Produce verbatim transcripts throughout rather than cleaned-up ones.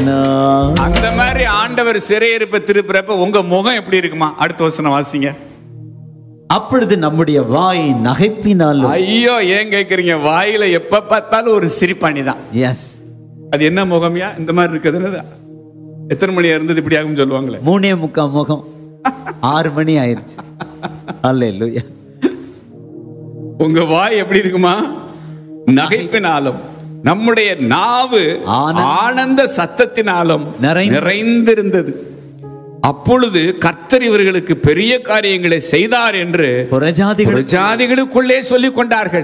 நகைப்பினால். அந்த மாதிரி ஆண்டவர் சிறையிருப்ப திருப்புறப்ப உங்க முகம் எப்படி இருக்குமா? அடுத்த வசனம் வாசிங்க. அப்பொழுது நம்முடைய வாய் நகைப்பினால். ஐயோ, ஏன் கேக்குறீங்க? வாயில எப்ப பார்த்தாலும் ஒரு சிரிப்பாணி தான். எஸ். அது என்ன முகம்யா இந்த மாதிரி இருக்குதுன்னு? எத்தனை மணி இருந்தது இப்படி ஆகும் சொல்லுவாங்களே? மூணே முக்கா முகம். ஆறு மணி ஆயிருச்சு. அல்லேலூயா. உங்க வாய் எப்படி இருக்குமா? நகைப்பினாலும் நம்முடைய நாவு ஆனந்த சத்தத்தினாலும் நிறைந்திருந்தது. அப்பொழுது கர்த்தர் இவர்களுக்கு பெரிய காரியங்களை செய்தார் என்று புறஜாதிகளுக்குள்ளே சொல்லிக் கொண்டார்கள்.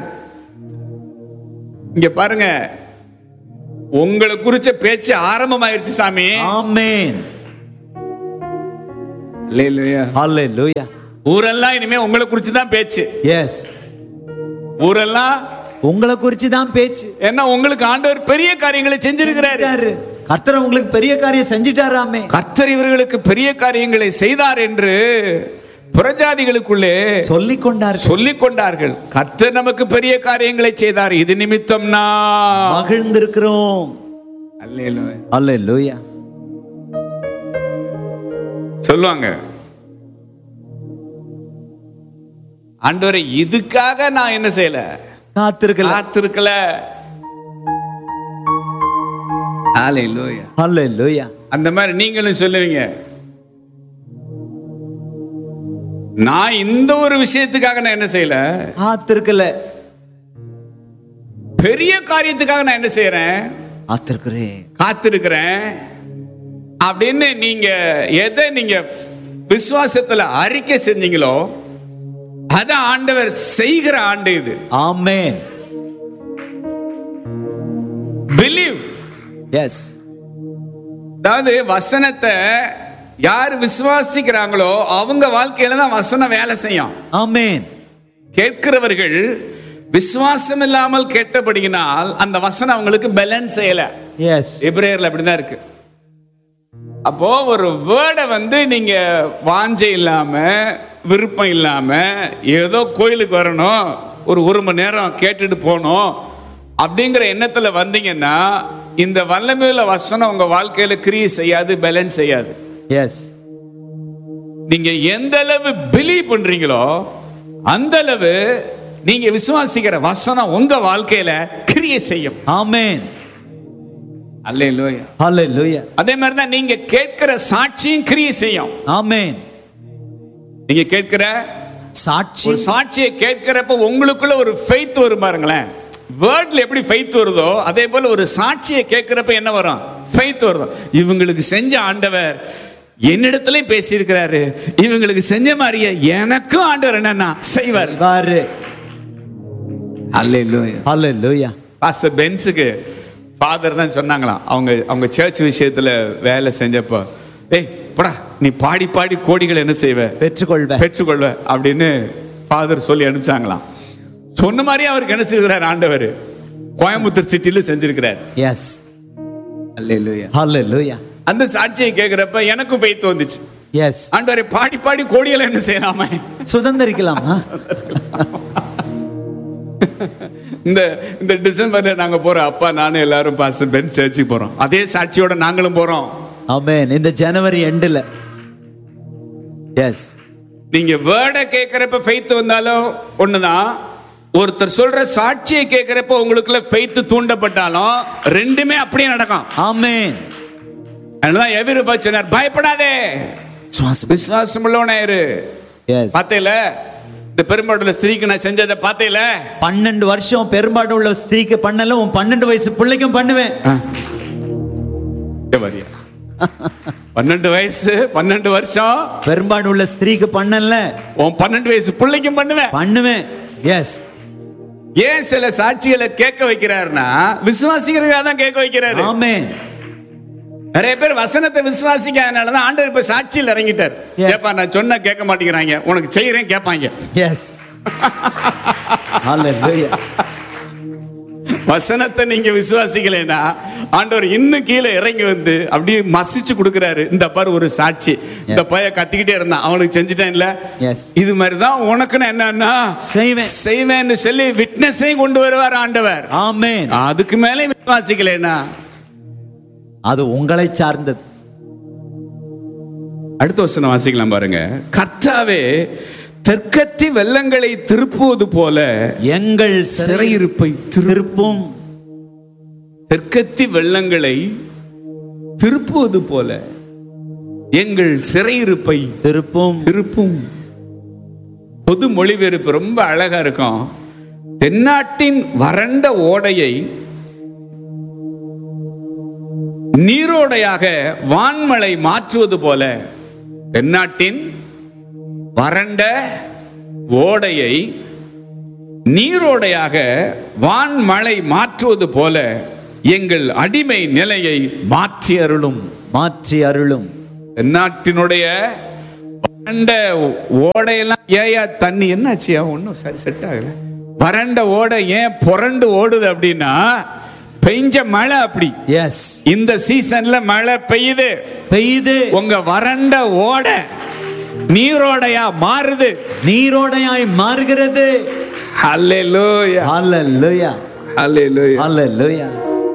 இங்க பாருங்க, உங்களை குறிச்ச பேச்சு ஆரம்பமாயிருச்சு சாமி. ஆமென். அல்லேலூயா. அல்லேலூயா. ஊரெல்லாம் இனிமே உங்களை குறிச்சு தான் பேச்சு. எஸ். ஊரெல்லாம் உங்களை குறிச்சு தான் பேச்சு. ஏன்னா உங்களுக்கு ஆண்டவர் பெரிய காரியங்களை செஞ்சிருக்கிறாரு. கர்த்தர் உங்களுக்கு பெரிய காரியம் செஞ்சிட்டாராமே. கர்த்தர் இவர்களுக்கு பெரிய காரியங்களை செய்தார் என்று புறஜாதிகளுக்குள்ளே சொல்லிக் கொண்டார்கள் சொல்லிக் கொண்டார்கள். கர்த்தர் நமக்கு பெரிய காரியங்களை செய்தார், இது நிமித்தம் நான் மகிழ்ந்திருக்கிறோம். அல்லேலூயா. அல்லேலூயா. சொல்லுவாங்க, ஆண்டவரே இதுக்காக நான் என்ன செய்யல, காத்திருக்கல காத்திருக்கல. அல்லேலூயா. அல்லேலூயா. அந்த மாதிரி நீங்களும் சொல்லுவீங்க, நான் இந்த ஒரு விஷயத்துக்காக நான் என்ன செய்யல, காத்திருக்கல. பெரிய காரியத்துக்காக நான் என்ன செய்யறேன், காத்திருக்கிறேன் காத்திருக்கிறேன் அப்படின்னு நீங்க எதை நீங்க விசுவாசத்துல அறிக்கை செஞ்சீங்களோ அத ஆண்டவர் செய்கிற ஆண்டு இது. ஆமென். பிலீவ். எஸ். அதாவது வசனத்தை யார் விசுவாசிக்கிறாங்களோ அவங்க வாழ்க்கையில தான் வசனம் வேலை செய்யும். ஆமென். கேட்கிறவர்கள் விசுவாசம் இல்லாமல் கேட்டபடியினால் அந்த வசனம் அவங்களுக்கு பேலன்ஸ் செய்யல. எஸ். எபிரேயர்ல அப்படிதான் இருக்கு. அப்போ ஒரு வேர்டை வந்து நீங்க வாஞ்சை இல்லாம விருப்பம் இல்லாம ஏதோ கோயிலுக்கு வரணும், ஒரு ஒரு மணி நேரம் கேட்டுட்டு போகணும் அப்படிங்கிற எண்ணத்துல வந்தீங்கன்னா இந்த வல்லமையுள்ள வசனம் உங்க வாழ்க்கையில கிரியை செய்யாது, பேலன்ஸ் செய்யாது. எஸ். நீங்க எந்த அளவு பிலீவ் பண்றீங்களோ அந்த அளவு நீங்க விசுவாசிக்கிற வசனம் உங்க வாழ்க்கையில கிரியை செய்யும். ஆமென். அல்லேலூயா. அல்லேலூயா. அதே மாதிரி தான் நீங்க கேட்கிற சாட்சியும் கிரியை செய்யும். ஆமென். நீங்க கேட்கிற சாட்சி, ஒரு சாட்சியை கேட்கிறப்ப உங்களுக்குள்ள ஒரு ஃபெய்த் வரும் பாருங்களேன். வேர்ட்ல எப்படி ஃபெய்த் வருதோ அதே போல ஒரு சாட்சியை கேட்கிறப்ப என்ன வரும், ஃபெய்த் வரும். இவங்களுக்கு செஞ்ச ஆண்டவர் என்னிடத்துல பேசியிருக்கிறாரு, இவங்களுக்கு செஞ்ச மாதிரியே எனக்கும் ஆண்டவர் என்னன்னா செய்வார். அல்லேலூயா. அல்லேலூயா. பாஸ்டர் பென்ஸுக்கு ஃபாதர் தான் சொன்னாங்களாம், அவங்க அவங்க சர்ச் விஷயத்துல வேலை செஞ்சப்போ, ஏய் படா நீ பாடி பாடி கோடிகள் என்ன செய்வ, பெற்றுக்கொள்வ பெற்றுக்கொள்வ அப்படின்னு ஃபாதர் சொல்லி அனுப்பிச்சாங்களாம். சொன்ன மாதிரி அவருக்கு என்ன செய்கிறார் ஆண்டவர், கோயம்புத்தூர் சிட்டில செஞ்சிருக்கிறார். எஸ். அல்லேலூயா. அல்லேலூயா. அந்த சாட்சியை கேட்கிறப்ப எனக்கும் ஃபெய்த் வந்துச்சு. எஸ். ஆண்டவரே பாடி பாடி கோடிகளை என்ன செய்யலாமே, சுதந்திரிக்கலாமா? இந்த இந்த டிசம்பர்ல நாங்க போறோம், அப்பா நானும் எல்லாரும் பாஸ்டர் பென்ஸ் சர்ச்சுக்கு போறோம், அதே சாட்சியோட நாங்களும் போறோம். ஆமென். இந்த ஜனவரி எண்டுல. எஸ். நீங்க வேர்டை கேட்கிறப்ப ஃபெய்த் வந்தாலும் ஒண்ணுதான், ஒருத்தர் சொல்ற சாட்சியை கேட்கிறப்ப உங்களுக்குள்ள ஃபெய்த் தூண்டப்பட்டாலும் ரெண்டுமே அப்படியே நடக்கும். ஆமென். அதனால எவிரு சொன்னார், பயப்படாதே, விசுவாசம் உள்ளவனா இரு. எஸ். பாத்தேல இந்த பெரும்பாடுள்ள ஸ்திரீக்கு நான் செஞ்சதை பாத்தேல, பன்னெண்டு வருஷம் பெரும்பாடு உள்ள ஸ்திரீக்கு பண்ணல, உன் பன்னெண்டு வயசு பிள்ளைக்கும் பண்ணுவேன். பன்னெண்டு வயசு பன்னெண்டு வருஷம் பெரும்பாடு உள்ள ஸ்திரீக்கு பண்ணல, உன் பன்னெண்டு வயசு பிள்ளைக்கும் பண்ணுவேன் பண்ணுவேன். எஸ். ஏன் சில சாட்சிகளை கேட்க வைக்கிறாருன்னா விசுவாசிக்கிறதுக்காக தான் கேட்க வைக்கிறாரு. ஆமென். நிறைய பேர் வசனத்தை விசுவாசிக்காதனாலதான் ஆண்டவர் இப்ப சாட்சியில் இறங்கிட்டார். கேப்பா நான் சொன்னா கேட்க மாட்டேங்கிறாங்க, உனக்கு செய்யறேன் கேட்பாங்க. எஸ். ஹalleluya. வசனத்தை நீங்க விசுவாசிக்கலைன்னா ஆண்டவர் இன்னும் கீழே இறங்கி வந்து அப்படியே மசிச்சு கொடுக்கிறாரு. இந்த பாரு ஒரு சாட்சி, இந்த பைய கத்திக்கிட்டே இருந்தான், அவனுக்கு செஞ்சுட்டேன் இல்ல, இது மாதிரிதான் உனக்கு நான் என்னன்னா செய்வேன் செய்வேன்னு சொல்லி விட்னஸையும் கொண்டு வருவார் ஆண்டவர். ஆமென். அதுக்கு மேலே விசுவாசிக்கலைன்னா அது உங்களை சார்ந்தது. அடுத்த வசனம் வாசிக்கலாம் பாருங்க. கர்த்தாவே, தெற்கத்தி வெள்ளங்களை திருப்புவது போல எங்கள் சிறையிருப்பை திருப்பும். தெற்கத்தி வெள்ளங்களை திருப்புவது போல எங்கள் சிறையிருப்பை திருப்பும் திருப்பும். பொது மொழிபெயர்ப்பு ரொம்ப அழகா இருக்கும். தென்னாட்டின் வறண்ட ஓடையை நீரோடையாக வான்மழை மாற்றுவது போல, தென்னாட்டின் வறண்ட ஓடையை நீரோடையாக வான்மழை மாற்றுவது போல எங்கள் அடிமை நிலையை மாற்றி அருளும். மாற்றி அருளும். தென்னாட்டினுடைய வறண்ட ஓடையெல்லாம் ஏயா தண்ணி என்னாச்சியா ஒன்றும் சரி செட் ஆகல. வறண்ட ஓடை ஏன் புரண்டு ஓடுது அப்படின்னா பெஞ்ச மழை அப்படி. எஸ், இந்த சீசன்ல மழை பெய்யுது பெய்யுது. உங்க வறண்ட ஓடை நீரோடையா மாறுது, நீரோடையாய் மாறுகிறது. ஹல்லேலூயா, ஹல்லேலூயா, ஹல்லேலூயா, ஹல்லேலூயா,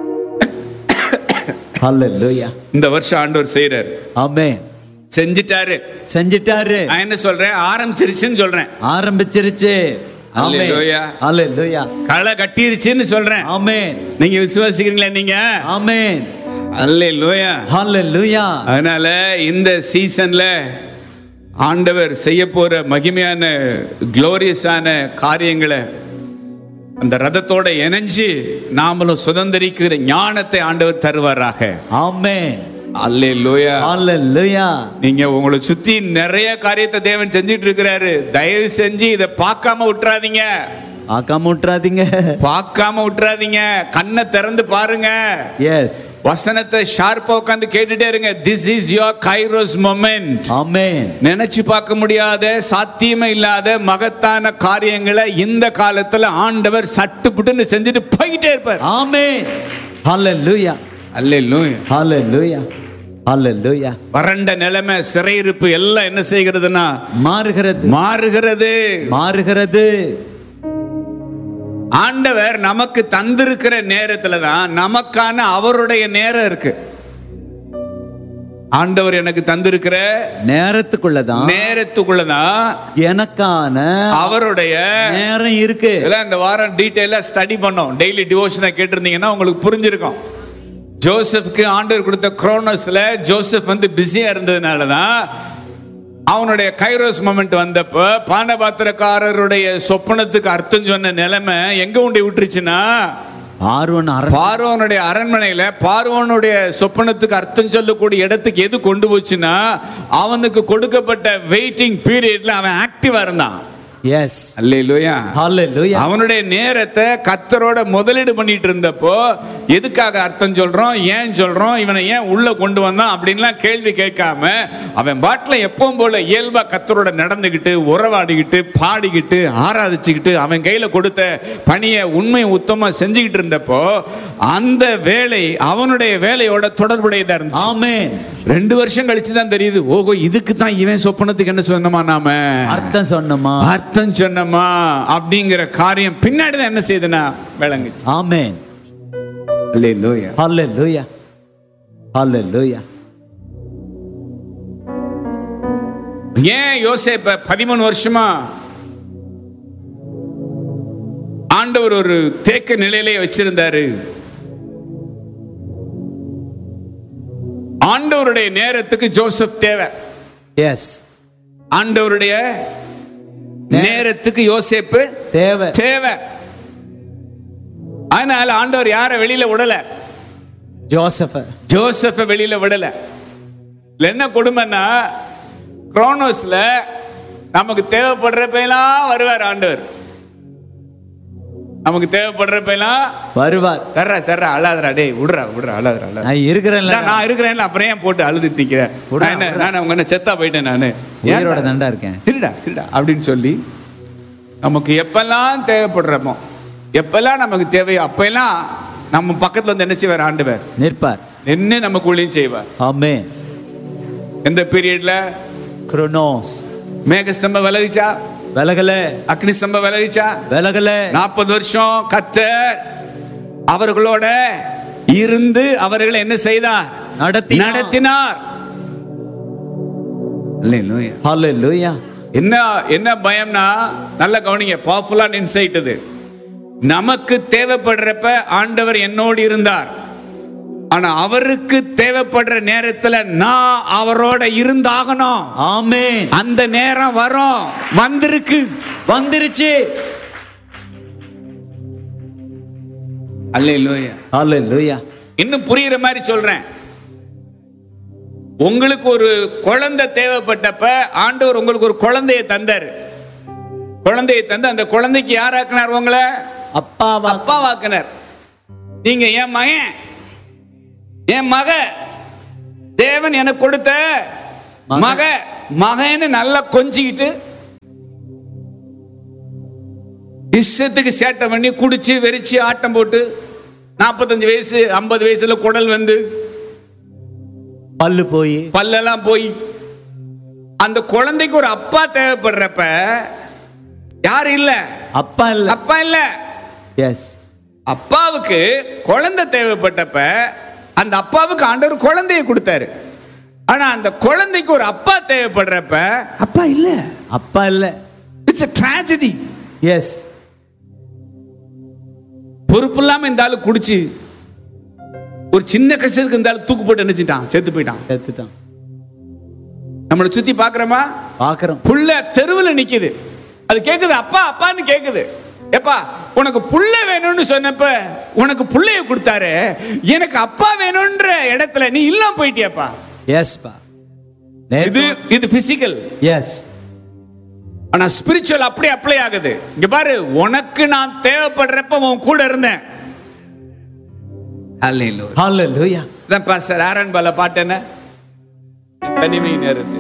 ஹல்லேலூயா. இந்த வருஷம் ஆண்டவர் செய்றார். ஆமென். செஞ்சிட்டாரு, செஞ்சிட்டாரு. நான் என்ன சொல்றேன், ஆரம்பிச்சிருச்சுன்னு சொல்றேன். ஆரம்பிச்சிருச்சு. ஹல்லேலூயா, ஹல்லேலூயா. களை கட்டிருச்சுன்னு சொல்றேன். ஆமென். நீங்க விசுவாசிக்கிறீங்களா நீங்க? ஆமென். ஹல்லேலூயா, ஹல்லேலூயா. அதனால இந்த சீசன்ல ஆண்டவர் செய்ய போற மகிமையான குளோரியஸான காரியங்களை அந்த ரதத்தோட இணைஞ்சு நாமளும் சுதந்திரிக்கிற ஞானத்தை ஆண்டவர் தருவாராக. ஆமென். அல்லேலூயா, அல்லேலூயா. நீங்க உங்களை சுத்தி நிறைய காரியத்தை தேவன் செஞ்சிட்டு இருக்கிறாரு. தயவு செஞ்சு இதை பார்க்காம விட்டுறாதீங்க, பார்க்காம விட்டுறாதீங்க, பார்க்காம விட்டுறாதீங்க. கண்ணை திறந்து பாருங்க. எஸ், வசனத்தை ஷார்ப்பா உட்கார்ந்து கேட்டுட்டே இருங்க. This is your kairos moment. ஆமென். நினைச்சு பார்க்க முடியாத, சாத்தியமே இல்லாத மகத்தான காரியங்களை இந்த காலத்துல ஆண்டவர் சட்டுப்புட்டுன்னு செஞ்சுட்டு போயிட்டே இருப்பார். ஆமென். ஹல்லேலூயா, அல்லேலூயா, ஹல்லேலூயா, ஹல்லேலூயா. வறண்ட நிலைமை, சிறையிருப்பு எல்லாம் என்ன செய்கிறதுனா மாறுகிறது, மாறுகிறது, மாறுகிறது. ஆண்டவர் நமக்கு தந்திருக்கிற நேரத்துல தான் நமக்கான அவருடைய நேரம் இருக்கு. ஆண்டவர் எனக்கு தந்திருக்கிற நேரத்துக்குள்ளதான் நேரத்துக்குள்ளதான் எனக்கான அவருடைய நேரம் இருக்கு. இந்த வாரம் டீடைலா ஸ்டடி பண்ணோம். டெய்லி டிவோஷனை கேட்டிருந்தீங்கன்னா உங்களுக்கு புரிஞ்சிருக்கும். ஜோசப்க்கு ஆண்டவர் கொடுத்த குரோனோஸ்ல ஜோசப் வந்து பிஸியா இருந்ததுனாலதான் அவனுடைய கைரோஸ் மொமெண்ட் வந்தப்ப பானபாத்திரக்காரருடைய சொப்பனத்துக்கு அர்த்தம் சொன்ன நிலைமை எங்க உண்டி விட்டுருச்சுன்னா, பார்வோனுடைய அரண்மனையில பார்வோனுடைய சொப்பனத்துக்கு அர்த்தம் சொல்லக்கூடிய இடத்துக்கு எது கொண்டு போச்சுன்னா, அவனுக்கு கொடுக்கப்பட்ட வெயிட்டிங் பீரியட்ல அவன் ஆக்டிவா இருந்தான். எஸ், அல்லேலூயா, ஹல்லேலூயா. அவனுடைய நேரத்தை கர்த்தரோட முதலீடு பண்ணிட்டு இருந்தப்போ எதுக்காக அர்த்தம் சொல்றோம், ஏன் சொல்றோம், இவனை ஏன் உள்ள கொண்டு வந்தான் அப்படின்லாம் கேள்வி கேட்காம அவன் பாட்டில எப்பவும் போல இயல்பா கர்த்தரோட நடந்துகிட்டு உறவாடிக்கிட்டு பாடிக்கிட்டு ஆராதிச்சுக்கிட்டு அவன் கையில கொடுத்த பணியை உண்மை உத்தமா செஞ்சுக்கிட்டு இருந்தப்போ அந்த வேலை அவனுடைய வேலையோட தொடர்புடையதா இருந்துச்சு. ஆமென். ரெண்டு வருஷம் கழிச்சு தான் தெரியுது, ஓகோ இதுக்கு தான் இவன் சொப்பனத்துக்கு என்ன சொன்னமா, நாம அர்த்தம் சொன்னமா அர்த்தம் சொன்னமா அப்படிங்கிற காரியம் பின்னாடி தான் என்ன செய்யுதுன்னா விளங்குச்சு. ஆமென். அல்லேலூயா, ஹல்லேலூயா, ஹல்லேலூயா. ஏன் யோசேப்ப பதிமூணு வருஷமா ஆண்டவர் ஒரு தேக்க நிலையிலே வச்சிருந்தாரு? ஆண்டவருடைய நேரத்துக்கு ஜோசப் தேவை. எஸ், ஆண்டவருடைய நேரத்துக்கு யோசேப்பு தேவை, தேவை. அதனால ஆண்டவர் யாரை வெளியில விடல? ஜோசப் ஜோசப்ப வெளியில விடல. என்ன கொடுமைன்னா, குரோனோஸ்ல நமக்கு தேவைப்படுறப்பெல்லாம் வருவார் ஆண்டவர். நமக்கு தேவைப்படுறப்பெல்லாம் வருவார். சர்ரா சர்ரா அழாதரா, டேய் விடுறா விடுறா அழாதரா அழாத. நான் இருக்கிறேன்ல, நான் இருக்கிறேன்ல, அப்புறம் ஏன் போட்டு அழுதுட்டு நிக்கிறேன்? நான் அவங்க என்ன செத்தா போயிட்டேன், நானு உயிரோட தண்டா இருக்கேன், சரிடா சரிடா அப்படின்னு சொல்லி நமக்கு எப்பெல்லாம் தேவைப்படுறோமோ, எப்பெல்லாம் நமக்கு தேவையோ அப்பெல்லாம் நம்ம பக்கத்துல வந்து என்ன செய்வார்? ஆண்டவர் நிற்பார், என்ன நமக்கு ஊழியம் செய்வார். ஆமென். எந்த பீரியட்ல? குரோனோஸ். மேகஸ்தம்பம் விலகிச்சா? விலகல. அக்னி ஸ்தம்பம் விலகிச்சா? விலகல. நாற்பது வருஷம் கர்த்தர் அவர்களோட இருந்து அவர்களை என்ன செய்தார்? நடத்தினார். நடத்தினார். அல்லேலூயா. ஹalleluya. என்ன என்ன பயம்னா, நல்ல கவனிங்க, பவர்ஃபுல்லான இன்சைட் இது. நமக்கு தேவைப்படுறப்ப ஆண்டவர் என்னோடு இருந்தார். ஆனா அவருக்கு தேவைப்படுற நேரத்துல நான் அவரோட இருந்தாகணும். ஆமென். அந்த நேரம் வரும், வந்திருக்கு, வந்துருச்சு. அல்லேலூயா. ஹalleluya. இன்னும் புரியுற மாதிரி சொல்றேன். உங்களுக்கு ஒரு குழந்தை தேவைப்பட்டப்ப ஆண்டவர் உங்களுக்கு ஒரு குழந்தையை தந்தார். குழந்தையை தந்து அந்த குழந்தைக்கு யாராக்குனார்? உங்களை அப்பாவா அப்பாவாக்குனார். நீங்க என் மகன், என் மக, தேவன் எனக்கு கொடுத்த மக மகன்னு நல்லா கொஞ்சிக்கிட்டு இஷ்டத்துக்கு சேட்டை பண்ணி குடிச்சு வெறிச்சு ஆட்டம் போட்டு நாற்பத்தஞ்சு வயசு ஐம்பது வயசுல குடல் வந்து பல்லு போய் பல்லெல்லாம் போய் அந்த குழந்தைக்கு ஒரு அப்பா தேவைப்படுறப்ப யாரு இல்ல? அப்பா இல்ல. அப்பா இல்ல. எஸ். அப்பாவுக்கு குழந்தை தேவைப்பட்டப்ப அந்த அப்பாவுக்கு ஆண்டவர் குழந்தையை கொடுத்தாரு. ஆனா அந்த குழந்தைக்கு ஒரு அப்பா தேவைப்படுறப்ப அப்பா இல்ல. அப்பா இல்ல. It's a tragedy. எஸ். பொறுப்பு இல்லாம இந்த ஆளு குடிச்சு ஒரு சின்ன கஷ்டத்துக்கு இந்த ஆளு தூக்கு போட்டு நினைச்சிட்டான், செத்து போயிட்டான். செத்துட்டான். நம்மளை சுத்தி பாக்குறோமா? பாக்குறோம். புள்ள தெருவில் நிக்குது, அது கேக்குது அப்பா அப்பான்னு கேக்குது. எப்பா உனக்கு புள்ள வேணும்னு சொன்னப்ப உனக்கு புள்ளைய கொடுத்தாரு, எனக்கு அப்பா வேணும்ன்ற இடத்துல நீ இல்லாம போயிட்டியப்பா. எஸ் பா. இது இது பிசிக்கல். எஸ். ஆனா ஸ்பிரிச்சுவல் அப்படியே அப்ளை ஆகுது. இங்க பாரு, உனக்கு நான் தேவைப்படுறப்ப உன் கூட இருந்தேன். ஹalleluya. ஹalleluya. தான் பாஸ்டர் ஆரன் பால பாட்டு என்ன? தனிமை நேரத்து